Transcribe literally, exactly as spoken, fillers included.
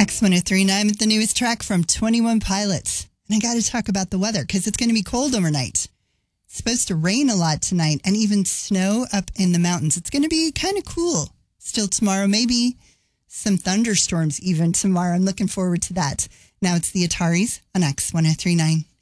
X one oh three point nine with the newest track from Twenty One Pilots. And I got to talk about the weather because it's going to be cold overnight. It's supposed to rain a lot tonight and even snow up in the mountains. It's going to be kind of cool still tomorrow. Maybe some thunderstorms even tomorrow. I'm looking forward to that. Now it's the Ataris on X one oh three point nine.